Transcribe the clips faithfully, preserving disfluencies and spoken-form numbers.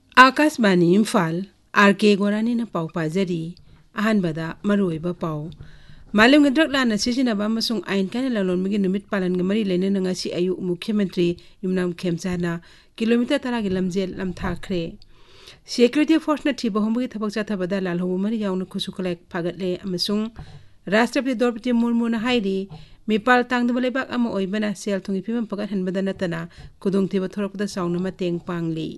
Akashvani Imphal are के गोरानी न पाउ पाजरी अहनबदा मरुइबा पाउ मालूम गद्रक लाना सिजिनबा अमसुंग आइन काने ललोनमगी नुमित पालन ग मरी लेने नंगासी अयु मुख्यमंत्री युमनाम खेमचाना किलोमीटर तरा गे लमजेल लमथाखरे सिक्योरिटी फोर्स न थिबो हमबगी थबक चाथबदा लालहोबो मरी याउन खुसुखलाय फागतले अमसुंग राष्ट्रपति द्रौपदी मुर्मू न हाइरी मिपाल तांगदबा लेबाक अमा ओइबना सेल थुंगी फिबम फगत हनबदा नतना खुदोंग थिबो थोरकदा साउन मतेंग पांगली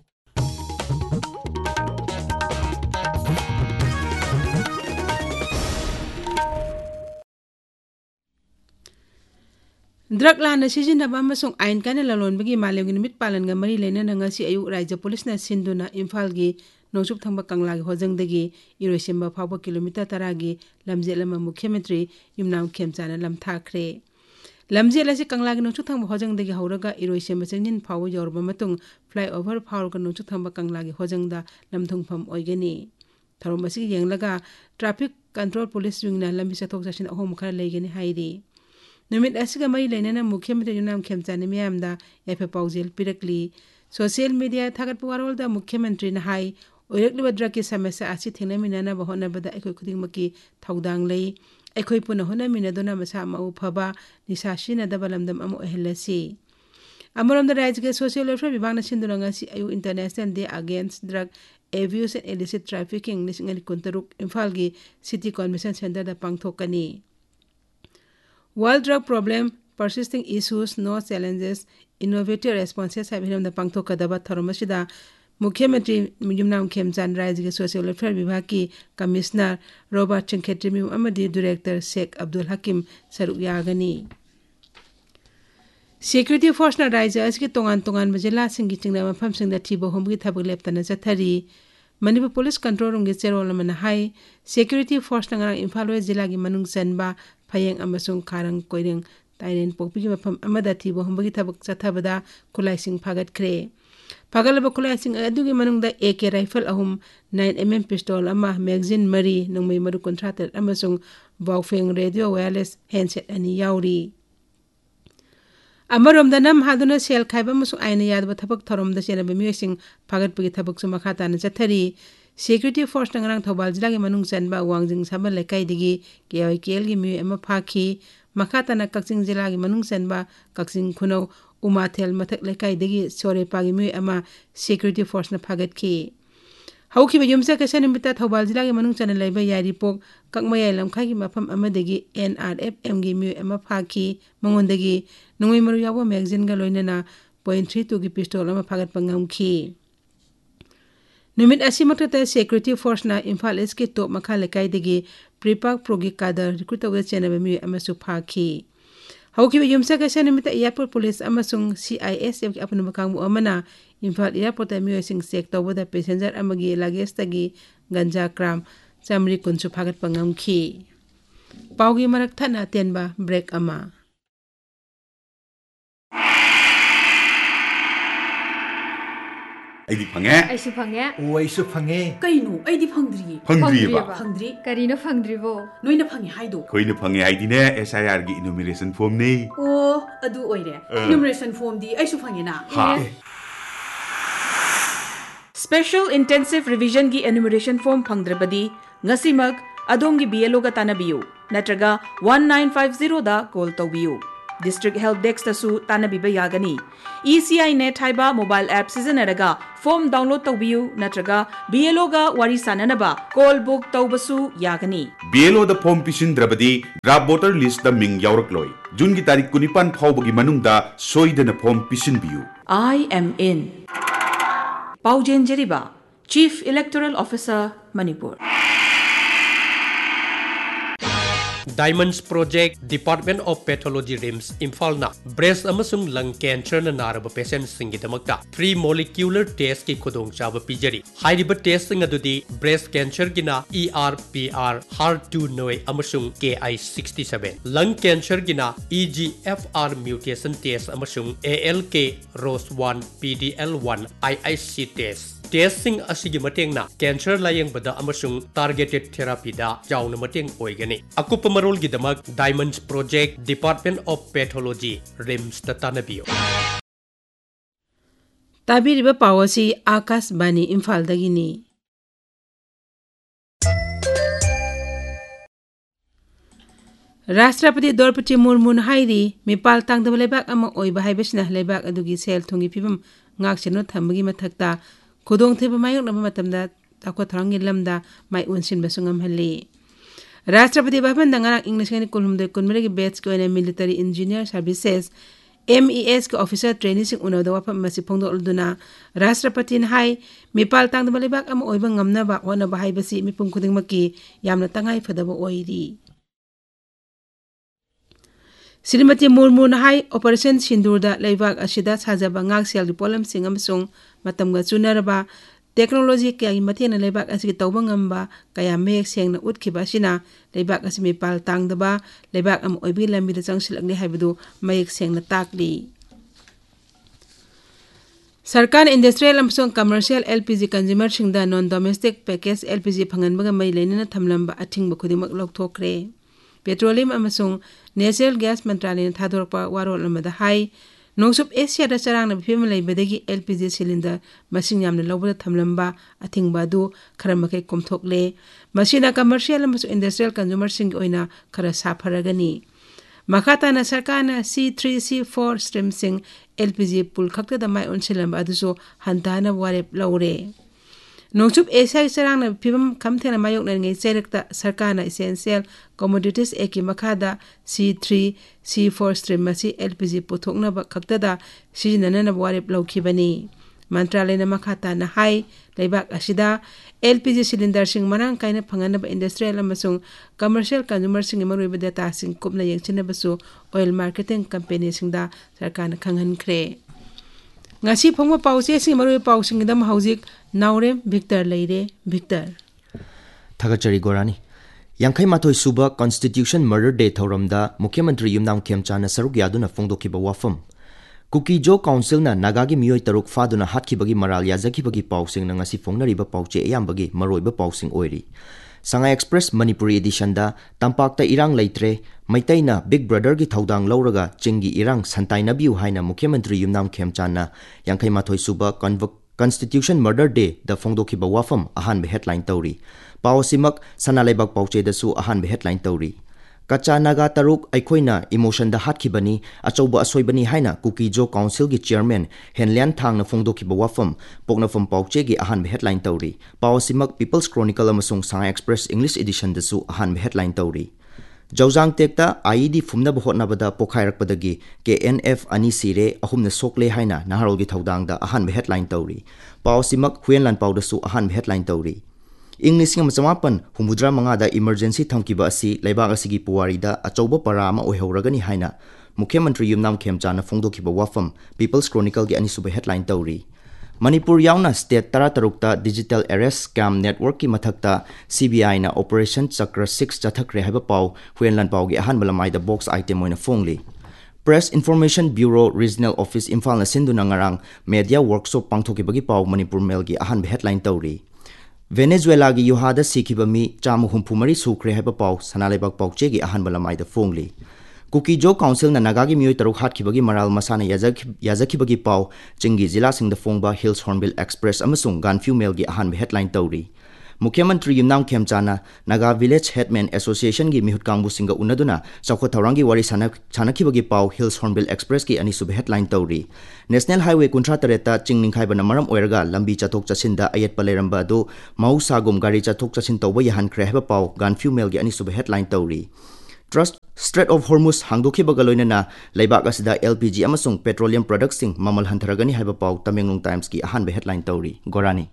ड्रग लाना सिजिनबा अमसुंग आइन काने ललोनबगी मालेमगी निमित पालन ग मरी लेने नंगासी अयु राज्य पुलिस न सिंधुना इम्फाल गी नोंसुक थंबा कंगलागी होजंगदगी इरोसिम्बा फावबा किलोमीटर तरा गी लमजेल अमा मुख्यमंत्री युमनाम खेमचाना लमथाखरे लमजेल असे कंगलागी नोंसुक थंबा होजंगदगी हौरगा इरोसिम्बा चंगिन फावो यौरबा मतुंग फ्लाईओवर फावरगा नोंसुक थंबा कंगलागी होजंगदा लमथुंगफम ओइगनी थरोमसी येंगलगा ट्रैफिक कंट्रोल पुलिस युंगना लंबी चथोक चसिन अहोम खरा लेगनी हाइरी नुमित असिगा मरी लेनेना मुख्यमंत्री युमनाम खेमचानी मियामदा एफे पाउजेल पिरकली सोशल मीडिया थागत पुवारोलदा मुख्यमंत्री न हाई ओइरकलिबा ड्रग की समस्या आसि थेंगनामिनाना बहोनबदा अखोय खुदिंगमकी थौदांग लई अखोय पुना होनामिनादोना मसा माउ फबा निसासिना दबलमदम अमो एहलसी अमरमदा राज्य के सोशल वेलफेयर विभाग न सिंधुरंगासी अयु international day against drug abuse and illicit trafficking लिसिंग कुंतरुक Imphal की सिटी कन्वेंशन सेंटर दा पांगथोकनी World Drug Problem, Persisting Issues, No Challenges, Innovative Responses हाइबिरमदा पांगथोकदबा थरोमसिदा मुख्यमंत्री युमनाम खेमचान राज्य के सोशल वेलफेयर विभाग की commissioner Robert चंखेट्रीमी अमदी director Sheikh Abdul हकीम सरुक यागनी सिक्योरिटी फोर्स न राज्य असके तोंगान तोंगान जिला सिंगी चिंगना मफमसिंगदा थिबो होमगी थबक लेपतना चथरी मणिपुर पुलिस कंट्रोल रूम के चेरोल मन हाई सिक्योरिटी फोर्स नंगा इम्फाल वेस्ट जिला की मनुंग चनबा फयेंग अमसुंग खारंग कोइरेंग ताइरेन पोकपी की मफम अमदा थिबो होमबगी थबक चथबदा खुलाइसिंग फागतखरे फागलबा खुलाइसिंग अदुगी मनुंगदा एके rifle अहुम nine M M pistol अमा मैगजीन मरी नंगमै मरु कंट्राक्टर अमसुंग बाउफेंग रेडियो वायरलेस हैंडसेट अनि याउरी अमरोमदा नम हादुना सेल खाइबा मसु आइना यादबा थबक थरोमदा सेनबा मियसिंग फागतपगी थबक सु मखाताना चथरी सिक्योरिटी फोर्स नंगरांग थौबाल जिला के मनुंग चनबा वांगजिंग साबा लेकाइदिगी केओकेएल की मिय अमा फाखी मखाताना कक्सिंग जिला के मनुंग चनबा कक्सिंग खुनौ उमाथेल मथक लेकाइदिगी सोरेपागी मिय अमा सिक्योरिटी फोर्स न फागतखी हौखिबा युमसा कसा निमित्ता थौबाल जिला के मनुंग चन लेबा यारिपोक ककमयाय लमखाई की मफम अमदगी एनआरएफएम की मिय अमा फाखी मंगोंदगी नंगै मरु यावो मैगजीन गा लोइनना पॉइंट थ्री टू की पिस्टल अमा फागत पंगमखी नुमित असिमक्तता सिक्योरिटी फोर्स ना इम्फाल एस के टॉप मखा लेकाइदगी प्रीपाक प्रोगी कादर रिक्रूट तौगे चेनबा मिय अमसु फाखी हौखिबा युमसा कसा निमित्ता एयरपोर्ट पुलिस अमसुंग सीआईएसएफ की अपनु बकांगु अमना इम्फाल एयरपोर्ट मिय सिंग चेक तौबदा पैसेंजर अमगी लगेज तगी गंजा क्राम चामरी कुंसु फागत पंगमखी पाउगी मरक थना तेनबा ब्रेक अमा अइदी फंगे अइसु फंगे ओ अइसु फंगे कइनु अइदी फंगद्री फंगद्रीबा फंगद्री करिनो फंगद्रीबो नोइना फंगे हाइदो खोइना फंगे हाइदिने एसआईआर की इनुमरेशन फॉर्म ने ओ अदु ओइरे इनुमरेशन फॉर्म दी अइसु फंगे ना हा स्पेशल इंटेंसिव रिवीजन की enumeration form फंगद्रबदी ngasimak adomgi BLO गा तानाबियो नत्रगा one nine five zero दा कॉल तौबियो डिस्ट्रिक्ट हेल्प डेस्क तसु तानाबिबा यागनी ECI net हाइबा mobile app सिजनरगा form download तौबियो नत्रगा BLO गा वारी साननबा call book तौबसु यागनी BLO the form पिसिंद्रबदी draft voter list the Ming यावरकलोय जून की तारीख कुनिपान फावबगी मनुंगदा सोइदन form पिसिनबियो I am in पाउजेन जरिबा chief electoral officer Manipur Diamonds Project Department of Pathology Rims Imphal na breast amasung lung cancer na naraba patient singi damakta three molecular test ki khudong chaba pijari hairiba test sing adudi breast cancer gina E R P R H E R two noi amasung K I sixty-seven lung cancer gina E G F R mutation test amasung A L K R O S one P D L one I I C test testing asigi mateng na cancer layeng bada amasung targeted therapy da jauna mateng oigani akupa marol gi damak Diamonds Project Department of Pathology Rims ta tanabiyo ताबीरिबा पाव असि आकाशवाणी इम्फालदगिनी। राष्ट्रपति द्रौपदी मुर्मुन हाइरी मिपाल तांगदबा लेबाक अमा ओइबा हाइबसिना लेबाक अदुगी cell थुंगी फिबम ngakcheno thambagi mathakta khudong theba mayoknaba matamda takwa tharangi lamda mai unsin basungam halli Rashtrapati Bhavan दंगना English के कुलुमदे कुनमरे की batch को ने military engineer services M E S के ऑफिसर ट्रेनिंग सिंह उनोद वाफम मसी फोंदो उलदुना राष्ट्रपति ने हाई मिपाल तांग दबलेबाक अम ओइबा ngamnaba ओनबा हाइबसी मिपुम खुदिंगमकी यामना तंगाई फदबा ओइरी Shrimati Murmu high operation सिंदूरदा लेबाक असिदा साजबा ngak sel पोलम सिंग अमसुंग मतमगा चुनरबा technology के मतेना लेबाक असि तौबा ngamba kaya mek sengna utkhiba sina लेबाक असि मिपाल तांगदबा लेबाक अम ओइबि लंबिदा चंगसिलकनि हाइबदु मयक सेंगना ताकली सरकार industrial अमसुंग commercial LPG consumer सिंगदा non domestic package LPG फंगनबगा मै लेनना थमलंबा अथिंगबा खुदिमक लौथोखरे पेट्रोलियम अमसुंग नेचुरल गैस मंत्रालय थादोरपा वारोल अमदा हाई नोंसुप एशिया दा चरांग फिम लेबदगी एलपीजी सिलिंडर मसिंग यामना लौबदा थमलंबा अथिंगबा दु खरमकै कोमथोकले मसिना कमर्शियल अमसुंग इंडस्ट्रियल कंज्यूमर सिंग ओइना खरा साफरगनी मखाताना सरकारना सी three C four stream Singh LPG pull खक्तदा my ओनसिलंबा अदुसो हंताना वारेप लौरे नोंसुप Asia चरांग फिम खमथेना मायोकनङै चेरकता सरकारना एसेंशियल कमोडिटीज एकी मखादा सी थ्री सी फोर स्ट्रीम मसी LPG पुथोकनबा खक्तदा सिजननना वारेप लौखिबनी मंत्रालय न मखाताना high लेबाक असिदा एलपीजी सिलिंडर सिंग मरांग काइना फंगनबा इंडस्ट्रियल अमसुंग कमर्शियल कंज्यूमर सिंग मरुइबा डाटा सिंग कुपना यंगचिनबसु ऑयल मार्केटिंग कंपनी सिंगदा सरकारना खंगनख्रे ngasi phongwa pause sing marui pausing dam hauzik naure victor leire victor thagachari gorani yankhai mathoi suba constitution murder day thoramda mukhyamantri yumnam khemchana saruk yaduna phongdokhiba wafam kuki jo council na nagagi miyoi taruk faduna hatkibagi maral yazakibagi pausing na ngasi phongnariba pauche ayambagi maroiba pausing oiri Shanghai Express Manipuri edition da tampakta irang leitre maitaina Big Brother gi thaudang lauraga chingi irang santaina biu haina Mukhyamantri Yumnam Khemchana yankhai mathoi suba Constitution Murder Day da phongdokhi ba wafam ahan be headline tawri pawsimak sanalaibak pauche da su ahan be headline tawri Kacha naga taruk aikhoina emotion da hatkibani achauba asoibani haina Kuki Jo Council gi chairman Henlian Thang na phongdokhi ba wafam pokna fam pauche gi ahan be headline tawri pawsimak People's Chronicle amasung Shanghai Express English edition da su ahan be headline tawri Jaujang tekta I E D fumna bahotna bada pokhairakpadagi K N F ani sire ahumna sokle haina naharol gi thaudang da ahan be headline tawri pawsimak Huenlan pau da su ahan be headline tawri English ngam samapan humudra manga da emergency thamkiba asi laibak asigi puwari da achauba para ama oihoragani haina Mukhyamantri Yumnam Khemchana phongdokhiba wafam People's Chronicle gi ani suba headline tawri Manipur yauna state tara tarukta digital arrest scam network ki mathakta C B I na operation chakra six chathakre haiba pau Huenlan pau gi ahan balamai da box item oina phongli Press Information Bureau Regional Office Imphal na sinduna ngarang media workshop pangthokibagi pau Manipur Mail gi ahan headline tawri Venezuela gi yuhada sikhiba mi chamu humpumari sukre haiba pau sanalebak pauche gi ahan balamai da phongli Kuki Jo Council na nagagi miyoi taruk hatkibagi maral masana yazak yazakibagi pau chingi zila sing da phongba Hills Hornbill Express amasung Ganfu Mail gi ahan headline tawri Mukhyamantri Yumnam Khemchana Naga Village Headman Association gi mihut kangbu singa unaduna chawkha thaurangi wari sana chanakibagi pau Hills Hornbill Express gi ani sub headline tawri National Highway kuntra tareta chingning khaiba na maram oiraga lambi chathok chasinda ayat paleramba do mausa gum gari chathok chasin tawba yahan khre haba pau Ganfu Mail gi ani sub headline tawri Trust Strait of Hormuz hangdokhibaga loinana laibak asida L P G amasung petroleum products sing mamal hantaragani haiba pau Tamenglong Times gi ahan headline tawri Gorani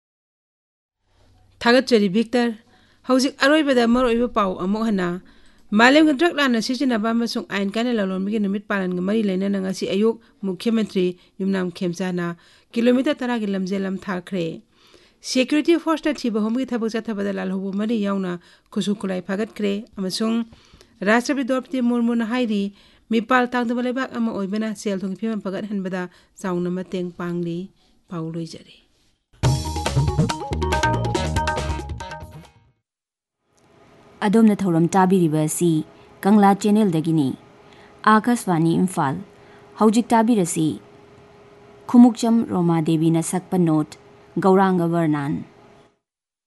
Thagachari Victor hauzik aroibada maroiba pau amok hana malem ga drug lana sijinaba amasung ain kana lalonbigi numit palan ga mari lainana ngasi ayuk Mukhyamantri Yumnam Khemchana kilometer tara gi lamjelam thakre Security Force ta thiba homgi thabuk chathabada lalhobu mari yauna khusu khulai phagat kre amasung Rashtrapati Draupadi Murmu na hairi mipal tangdaba lebak ama oibana sel thong phimam pagat hanbada chauna mateng pangli pauloi jare Adom na thoram tabiriba si Kangla Channel dagini Akashvani Imphal Haujik tabirasi खुमुकचम Roma देवी न सकपा note Gaurang वर्णन।